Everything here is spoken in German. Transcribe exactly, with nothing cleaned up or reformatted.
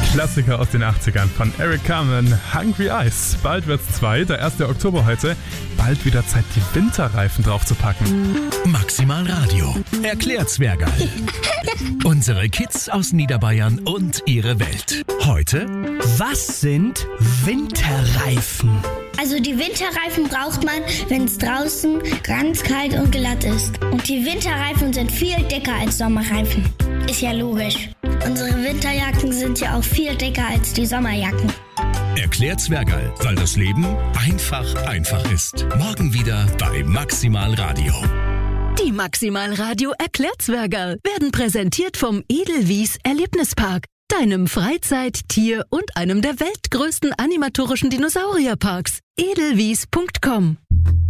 Klassiker aus den achtzigern von Eric Carmen, Hungry Eyes. Bald wird's zwei, der erste Oktober heute. Bald wieder Zeit, die Winterreifen draufzupacken. Maximal Radio erklärt Zwergerl. Unsere Kids aus Niederbayern und ihre Welt. Heute: Was sind Winterreifen? Also die Winterreifen braucht man, wenn es draußen ganz kalt und glatt ist. Und die Winterreifen sind viel dicker als Sommerreifen. Ist ja logisch. Unsere Winterjacken sind ja auch viel dicker als die Sommerjacken. Erklärt Zwergerl, weil das Leben einfach einfach ist. Morgen wieder bei Maximal Radio. Die Maximal Radio erklärt Zwergerl werden präsentiert vom Edelwies Erlebnispark, deinem Freizeit-, Tier- und einem der weltgrößten animatorischen Dinosaurierparks. edelwies punkt com